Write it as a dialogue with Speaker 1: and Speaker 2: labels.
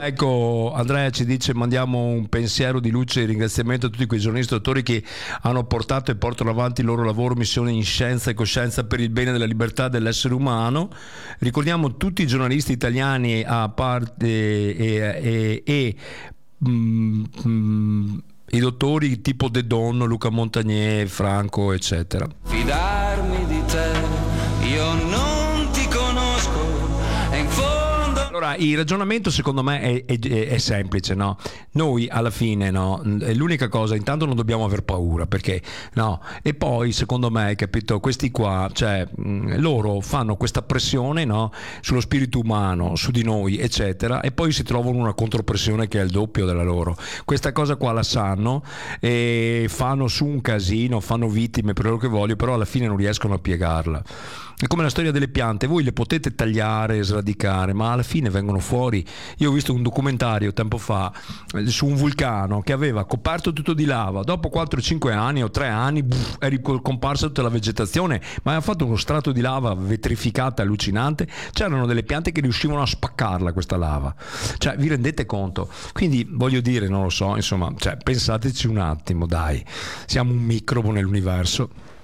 Speaker 1: Ecco, Andrea ci dice: mandiamo un pensiero di luce e ringraziamento a tutti quei giornalisti e dottori che hanno portato e portano avanti il loro lavoro, missione in scienza e coscienza per il bene della libertà dell'essere umano. Ricordiamo tutti i giornalisti italiani a parte i dottori tipo De Donno, Luca Montagnier, Franco, eccetera.
Speaker 2: Fidarmi di te, io non ti conosco e in fondo.
Speaker 1: Allora, il ragionamento secondo me è semplice, no? Noi alla fine, no? L'unica cosa, intanto non dobbiamo aver paura, perché no? E poi secondo me, capito, questi qua, cioè loro fanno questa pressione, no? Sullo spirito umano, su di noi, eccetera, e poi si trovano una contropressione che è il doppio della loro. Questa cosa qua la sanno e fanno su un casino, fanno vittime per quello che voglio, però alla fine non riescono a piegarla. È come la storia delle piante: voi le potete tagliare, sradicare, ma alla fine vengono fuori. Io ho visto un documentario tempo fa su un vulcano che aveva coperto tutto di lava, dopo 4-5 anni o 3 anni è ricomparsa tutta la vegetazione, ma aveva fatto uno strato di lava vetrificata allucinante. C'erano delle piante che riuscivano a spaccarla questa lava, cioè vi rendete conto? Quindi voglio dire, non lo so, insomma, cioè, pensateci un attimo, dai, siamo un microbo nell'universo.